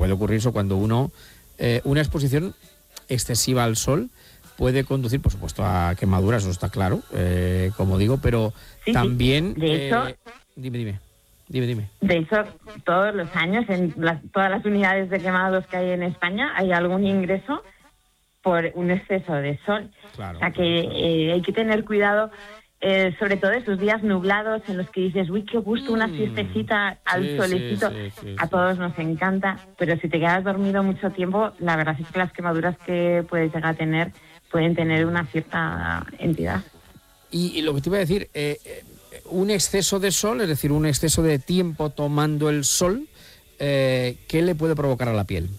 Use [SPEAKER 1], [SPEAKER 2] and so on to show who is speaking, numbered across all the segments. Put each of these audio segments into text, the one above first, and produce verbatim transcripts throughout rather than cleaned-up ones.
[SPEAKER 1] puede ocurrir eso cuando uno... Eh, una exposición excesiva al sol puede conducir, por supuesto, a quemaduras, eso está claro, eh, como digo, pero
[SPEAKER 2] sí,
[SPEAKER 1] también...
[SPEAKER 2] Sí. De hecho...
[SPEAKER 1] Eh, dime, dime. Dime, dime.
[SPEAKER 2] De hecho, todos los años, en las, todas las unidades de quemados que hay en España, hay algún ingreso por un exceso de sol.
[SPEAKER 1] Claro,
[SPEAKER 2] o sea que
[SPEAKER 1] claro.
[SPEAKER 2] eh, hay que tener cuidado, eh, sobre todo esos días nublados en los que dices, uy, qué gusto, una siestecita al
[SPEAKER 1] sí,
[SPEAKER 2] solecito.
[SPEAKER 1] Sí, sí, sí,
[SPEAKER 2] a todos nos encanta, pero si te quedas dormido mucho tiempo, la verdad es que las quemaduras que puedes llegar a tener pueden tener una cierta entidad.
[SPEAKER 1] Y, y lo que te iba a decir... Eh, eh, un exceso de sol, es decir, un exceso de tiempo tomando el sol, eh, ¿qué le puede provocar a la piel?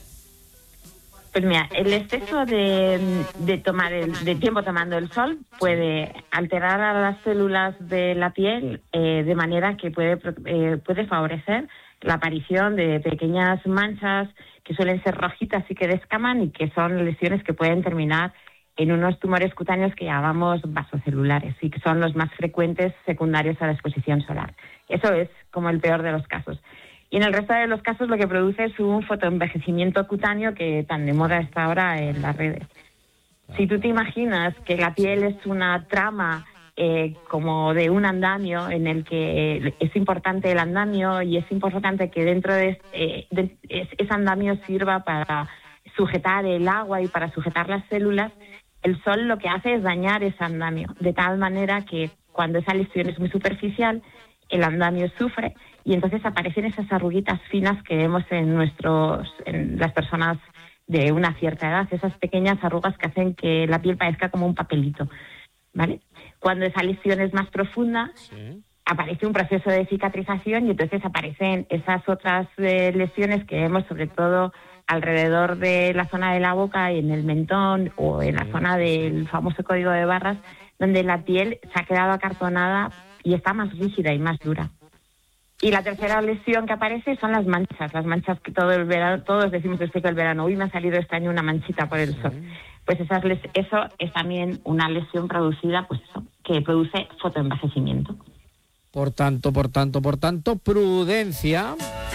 [SPEAKER 2] Pues mira, el exceso de, de tomar el, de tiempo tomando el sol puede alterar a las células de la piel eh, de manera que puede, eh, puede favorecer la aparición de pequeñas manchas que suelen ser rojitas y que descaman y que son lesiones que pueden terminar en unos tumores cutáneos que llamamos vasocelulares y que son los más frecuentes secundarios a la exposición solar. Eso es como el peor de los casos. Y en el resto de los casos lo que produce es un fotoenvejecimiento cutáneo que tan de moda está ahora en las redes. Si tú te imaginas que la piel es una trama eh, como de un andamio en el que es importante el andamio y es importante que dentro de, eh, de ese andamio sirva para sujetar el agua y para sujetar las células, el sol lo que hace es dañar ese andamio, de tal manera que cuando esa lesión es muy superficial, el andamio sufre y entonces aparecen esas arruguitas finas que vemos en nuestros, en las personas de una cierta edad, esas pequeñas arrugas que hacen que la piel parezca como un papelito, ¿vale? Cuando esa lesión es más profunda, sí, aparece un proceso de cicatrización y entonces aparecen esas otras eh, lesiones que vemos sobre todo alrededor de la zona de la boca, en el mentón o en la zona del famoso código de barras, donde la piel se ha quedado acartonada y está más rígida y más dura. Y la tercera lesión que aparece son las manchas, las manchas que todo el verano, todos decimos después del verano, uy, me ha salido este año una manchita por el sol. Pues esas les- eso es también una lesión producida, pues eso, que produce fotoenvejecimiento.
[SPEAKER 1] Por tanto, por tanto, por tanto, prudencia.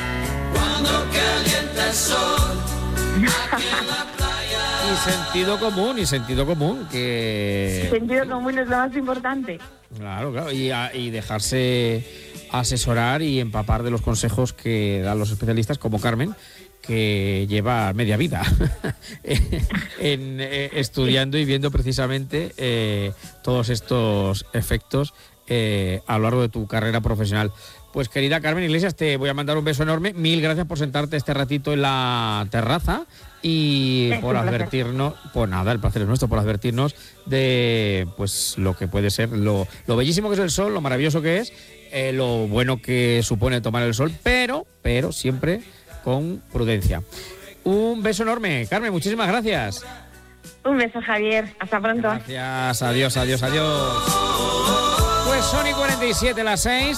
[SPEAKER 3] Cuando calienta el sol, aquí en la playa.
[SPEAKER 1] Y sentido común, y sentido común, que...
[SPEAKER 2] El sentido común es lo más importante.
[SPEAKER 1] Claro, claro, y, a- y dejarse asesorar y empapar de los consejos que dan los especialistas, como Carmen, que lleva media vida en, eh, estudiando y viendo precisamente eh, todos estos efectos eh, a lo largo de tu carrera profesional. Pues querida Carmen Iglesias, te voy a mandar un beso enorme. Mil gracias por sentarte este ratito en la terraza y
[SPEAKER 2] Es
[SPEAKER 1] por
[SPEAKER 2] un placer.
[SPEAKER 1] advertirnos, pues nada, el placer es nuestro, por advertirnos de pues lo que puede ser, lo, lo bellísimo que es el sol, lo maravilloso que es, eh, lo bueno que supone tomar el sol, pero, pero siempre con prudencia. Un beso enorme, Carmen, muchísimas gracias.
[SPEAKER 2] Un beso, Javier. Hasta pronto.
[SPEAKER 1] Gracias, adiós, adiós, adiós. Pues son y cuarenta y siete las seis,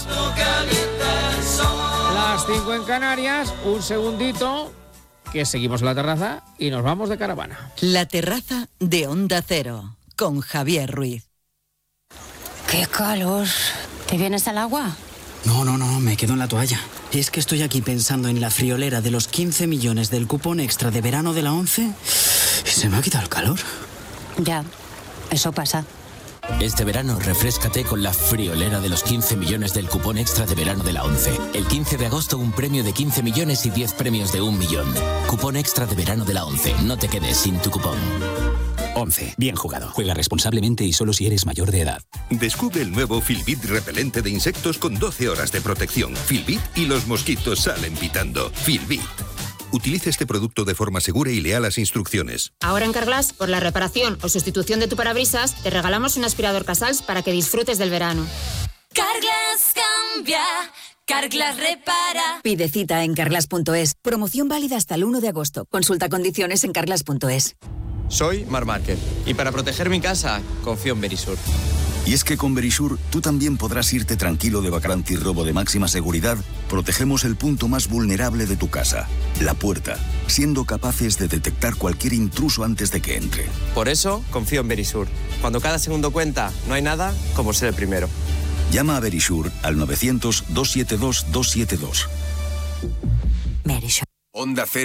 [SPEAKER 1] las cinco en Canarias, un segundito, que seguimos en la terraza y nos vamos de caravana.
[SPEAKER 4] La terraza de Onda Cero, con Javier Ruiz.
[SPEAKER 5] ¡Qué calor! ¿Te vienes al agua?
[SPEAKER 6] No, no, no, me quedo en la toalla. Es que estoy aquí pensando en la friolera de los quince millones del cupón extra de verano de la ONCE y se me ha quitado el calor.
[SPEAKER 5] Ya, eso pasa.
[SPEAKER 7] Este verano refréscate con la friolera de los quince millones del cupón extra de verano de la ONCE. El quince de agosto un premio de quince millones y diez premios de un millón. Cupón extra de verano de la ONCE. No te quedes sin tu cupón.
[SPEAKER 8] ONCE. Bien jugado. Juega responsablemente y solo si eres mayor de edad.
[SPEAKER 9] Descubre el nuevo Filbit repelente de insectos con doce horas de protección. Filbit y los mosquitos salen pitando. Filbit. Utilice este producto de forma segura y lea las instrucciones.
[SPEAKER 10] Ahora en Carglass, por la reparación o sustitución de tu parabrisas, te regalamos un aspirador Casals para que disfrutes del verano.
[SPEAKER 11] Carglass cambia, Carglass repara.
[SPEAKER 12] Pide cita en carglass punto es. Promoción válida hasta el uno de agosto. Consulta condiciones en carglass punto es.
[SPEAKER 13] Soy Marc Márquez y para proteger mi casa confío en Verisur.
[SPEAKER 14] Y es que con Verisur tú también podrás irte tranquilo de Bacrán y robo de máxima seguridad. Protegemos el punto más vulnerable de tu casa, la puerta, siendo capaces de detectar cualquier intruso antes de que entre.
[SPEAKER 13] Por eso confío en Verisur. Cuando cada segundo cuenta, no hay nada como ser el primero.
[SPEAKER 14] Llama a Verisur al novecientos, doscientos setenta y dos, doscientos setenta y dos.
[SPEAKER 12] Verisur.
[SPEAKER 9] Onda Cero.